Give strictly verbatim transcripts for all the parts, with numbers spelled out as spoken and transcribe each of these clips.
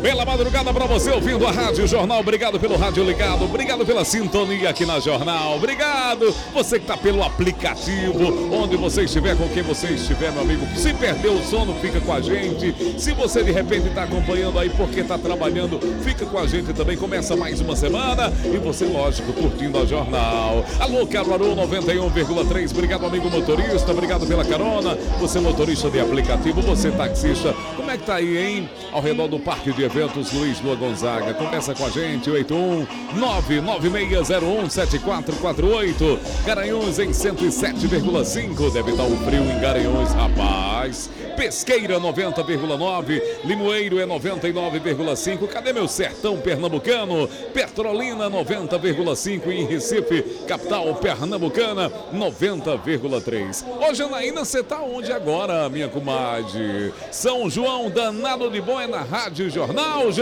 Bela madrugada para você ouvindo a Rádio Jornal. Obrigado pelo rádio ligado, obrigado pela sintonia aqui na Jornal. Obrigado você que está pelo aplicativo, onde você estiver, com quem você estiver, meu amigo. Se perdeu o sono, fica com a gente. Se você de repente está acompanhando aí porque está trabalhando, fica com a gente também. Começa mais uma semana e você, lógico, curtindo a Jornal. Alô, Caruaru noventa e um vírgula três. Obrigado, amigo motorista. Obrigado pela carona. Você motorista de aplicativo, você taxista. Como é que tá aí, hein? Ao redor do Parque de Eventos Luiz Lua Gonzaga. Começa com a gente, oito um nove nove seis zero um sete quatro quatro oito. Garanhuns em cento e sete vírgula cinco. Deve estar um frio em Garanhuns, rapaz. Pesqueira noventa vírgula nove. Limoeiro é noventa e nove vírgula cinco. Cadê meu sertão pernambucano? Petrolina noventa vírgula cinco. Em Recife, capital pernambucana, noventa vírgula três. Ô, Janaína, você tá onde agora, minha comadre? São João, danado de bom, é na Rádio Jornal,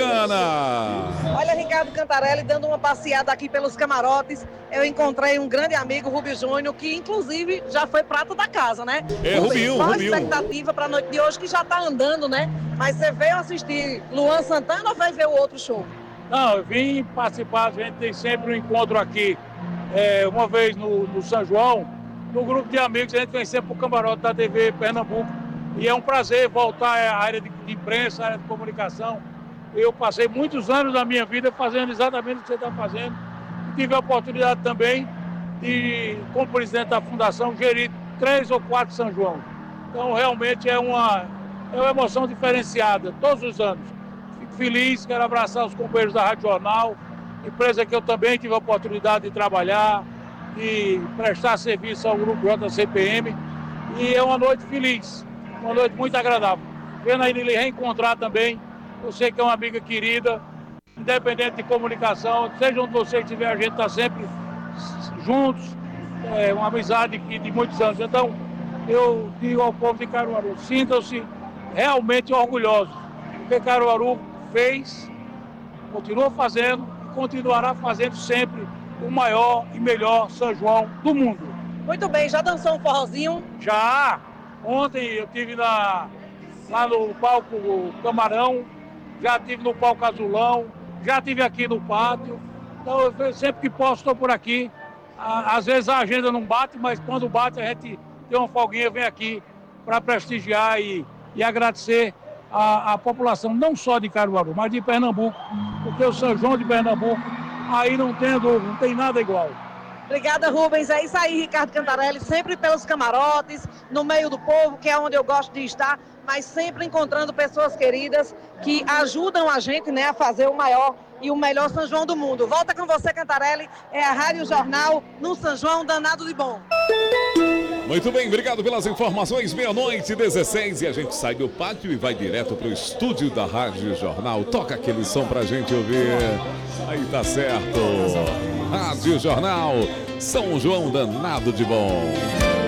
Jana. Olha, Ricardo Cantarelli, dando uma passeada aqui pelos camarotes, eu encontrei um grande amigo, Rubio Júnior, que inclusive já foi prata da casa, né? É, Rubinho, Qual a Rubinho. expectativa para a noite de hoje, que já tá andando, né? Mas você veio assistir Luan Santana ou vai ver o outro show? Não, eu vim participar, a gente tem sempre um encontro aqui, é, uma vez no, no São João, no grupo de amigos, a gente vem sempre pro camarote da T V Pernambuco. E é um prazer voltar à área de, de imprensa, à área de comunicação. Eu passei muitos anos da minha vida fazendo exatamente o que você está fazendo. E tive a oportunidade também de, como presidente da fundação, gerir três ou quatro São João. Então, realmente é uma, é uma emoção diferenciada, todos os anos. Fico feliz, quero abraçar os companheiros da Rádio Jornal, empresa que eu também tive a oportunidade de trabalhar, de prestar serviço ao grupo J C P M. E é uma noite feliz. Uma noite muito agradável. Vendo aí lhe reencontrar também. Eu sei que é uma amiga querida, independente de comunicação, seja onde você estiver, a gente está sempre juntos. É uma amizade de muitos anos. Então, eu digo ao povo de Caruaru, sintam-se realmente orgulhosos. Porque Caruaru fez, continua fazendo e continuará fazendo sempre o maior e melhor São João do mundo. Muito bem, já dançou um forrozinho? Já! Ontem eu estive lá no palco Camarão, já estive no palco Azulão, já estive aqui no pátio. Então, eu, sempre que posso, estou por aqui. Às vezes a agenda não bate, mas quando bate, a gente tem uma folguinha, vem aqui para prestigiar e, e agradecer a, a população, não só de Caruaru, mas de Pernambuco, porque o São João de Pernambuco, aí não tem, não tem nada igual. Obrigada, Rubens. É isso aí, Ricardo Cantarelli, sempre pelos camarotes, no meio do povo, que é onde eu gosto de estar, mas sempre encontrando pessoas queridas que ajudam a gente, né, a fazer o maior e o melhor São João do mundo. Volta com você, Cantarelli, é a Rádio Jornal no São João danado de bom. Muito bem, obrigado pelas informações. Meia-noite, dezesseis, e a gente sai do pátio e vai direto pro estúdio da Rádio Jornal. Toca aquele som pra gente ouvir. Aí tá certo. Rádio Jornal, São João danado de bom.